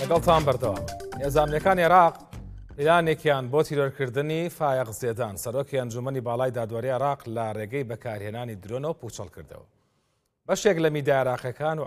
لەگەڵتان بەردەوام هێزانەکانی عێراق ئیلانێکیان بۆ تیرۆرکردنی فایق زێدان سەرۆکی ئەنجومەنی باڵای دادوەری عێراق لە ڕێگەی بەکارهێنانی درۆنەوە پوچەڵ کردەوە. بەشێک لە میدیای عێراقیەکان و